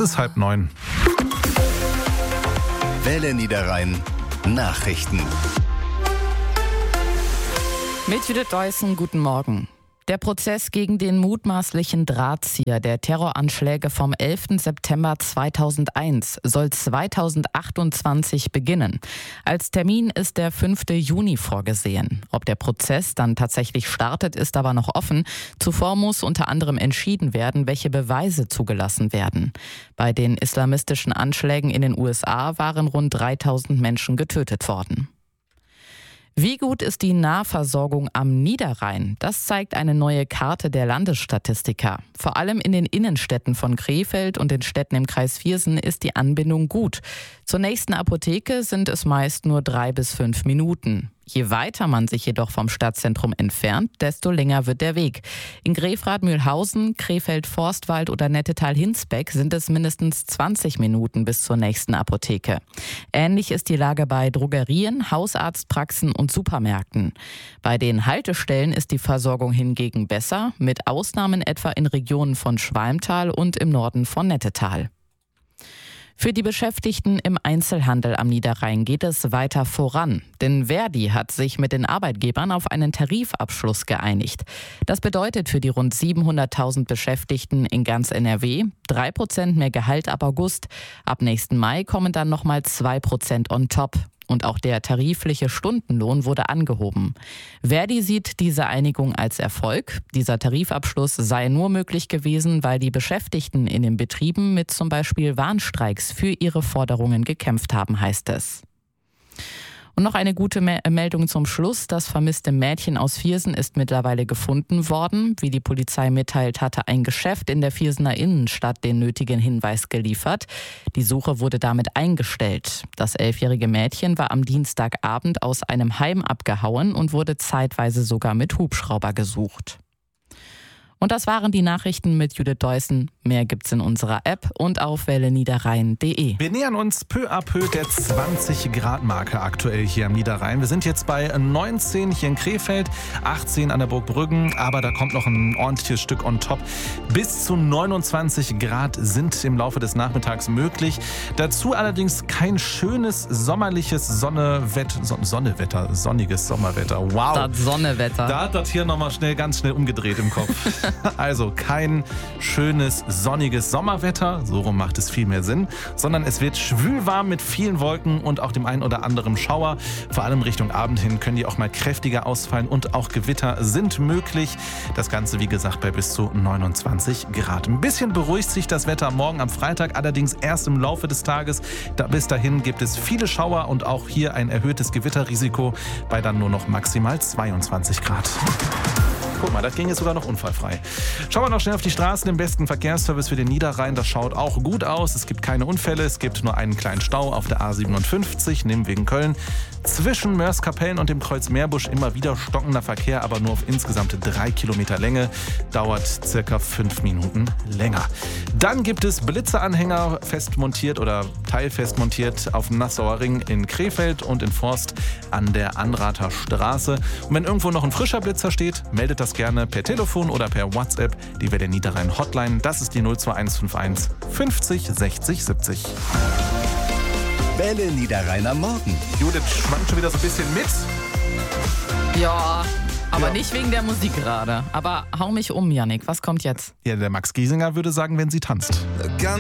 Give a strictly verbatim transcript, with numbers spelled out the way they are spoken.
ist halb neun. Welle Niederrhein Nachrichten. Mit Judith Deussen, guten Morgen. Der Prozess gegen den mutmaßlichen Drahtzieher der Terroranschläge vom elften September zweitausendeins soll zweitausendachtundzwanzig beginnen. Als Termin ist der fünfte Juni vorgesehen. Ob der Prozess dann tatsächlich startet, ist aber noch offen. Zuvor muss unter anderem entschieden werden, welche Beweise zugelassen werden. Bei den islamistischen Anschlägen in den U S A waren rund dreitausend Menschen getötet worden. Wie gut ist die Nahversorgung am Niederrhein? Das zeigt eine neue Karte der Landesstatistiker. Vor allem in den Innenstädten von Krefeld und den Städten im Kreis Viersen ist die Anbindung gut. Zur nächsten Apotheke sind es meist nur drei bis fünf Minuten. Je weiter man sich jedoch vom Stadtzentrum entfernt, desto länger wird der Weg. In Grefrath-Mühlhausen, Krefeld-Forstwald oder Nettetal-Hinsbeck sind es mindestens zwanzig Minuten bis zur nächsten Apotheke. Ähnlich ist die Lage bei Drogerien, Hausarztpraxen und Supermärkten. Bei den Haltestellen ist die Versorgung hingegen besser, mit Ausnahmen etwa in Regionen von Schwalmtal und im Norden von Nettetal. Für die Beschäftigten im Einzelhandel am Niederrhein geht es weiter voran. Denn Verdi hat sich mit den Arbeitgebern auf einen Tarifabschluss geeinigt. Das bedeutet für die rund siebenhunderttausend Beschäftigten in ganz N R W drei Prozent mehr Gehalt ab August. Ab nächsten Mai kommen dann nochmal zwei Prozent on top. Und auch der tarifliche Stundenlohn wurde angehoben. Verdi sieht diese Einigung als Erfolg. Dieser Tarifabschluss sei nur möglich gewesen, weil die Beschäftigten in den Betrieben mit zum Beispiel Warnstreiks für ihre Forderungen gekämpft haben, heißt es. Und noch eine gute Me- Meldung zum Schluss. Das vermisste Mädchen aus Viersen ist mittlerweile gefunden worden. Wie die Polizei mitteilt, hatte ein Geschäft in der Viersener Innenstadt den nötigen Hinweis geliefert. Die Suche wurde damit eingestellt. Das elfjährige Mädchen war am Dienstagabend aus einem Heim abgehauen und wurde zeitweise sogar mit Hubschrauber gesucht. Und das waren die Nachrichten mit Judith Deussen. Mehr gibt's in unserer App und auf welle niederrhein punkt de. Wir nähern uns peu à peu der zwanzig Grad Marke aktuell hier am Niederrhein. Wir sind jetzt bei neunzehn hier in Krefeld, achtzehn an der Burg Brüggen, aber da kommt noch ein ordentliches Stück on top. Bis zu neunundzwanzig Grad sind im Laufe des Nachmittags möglich. Dazu allerdings kein schönes sommerliches Sonnewett, Son- Sonnewetter, sonniges Sommerwetter. Wow. Das Sonnewetter. Da hat das hier nochmal schnell, ganz schnell umgedreht im Kopf. Also kein schönes, sonniges Sommerwetter, so rum macht es viel mehr Sinn, sondern es wird schwülwarm mit vielen Wolken und auch dem einen oder anderen Schauer. Vor allem Richtung Abend hin können die auch mal kräftiger ausfallen und auch Gewitter sind möglich. Das Ganze, wie gesagt, bei bis zu neunundzwanzig Grad. Ein bisschen beruhigt sich das Wetter morgen am Freitag, allerdings erst im Laufe des Tages. Da, bis dahin gibt es viele Schauer und auch hier ein erhöhtes Gewitterrisiko bei dann nur noch maximal zweiundzwanzig Grad. Guck mal, das ging jetzt sogar noch unfallfrei. Schauen wir noch schnell auf die Straßen. Im besten Verkehrsservice für den Niederrhein. Das schaut auch gut aus. Es gibt keine Unfälle. Es gibt nur einen kleinen Stau auf der A siebenundfünfzig, Nimwegen Köln. Zwischen Mörs-Kapellen und dem Kreuz Meerbusch immer wieder stockender Verkehr, aber nur auf insgesamt drei Kilometer Länge. Dauert circa fünf Minuten länger. Dann gibt es Blitzeanhänger fest montiert oder teilfest montiert auf dem Nassauer Ring in Krefeld und in Forst an der Anrather Straße. Und wenn irgendwo noch ein frischer Blitzer steht, meldet das gerne per Telefon oder per WhatsApp. Die Welle Niederrhein Hotline, das ist die null zwei eins fünf eins fünfzig sechzig siebzig. Welle Niederrhein am Morgen. Judith schwankt schon wieder so ein bisschen mit. Ja, aber Ja. nicht wegen der Musik gerade. Aber hau mich um, Yannick. Was kommt jetzt? Ja, der Max Giesinger würde sagen, wenn sie tanzt. Ganz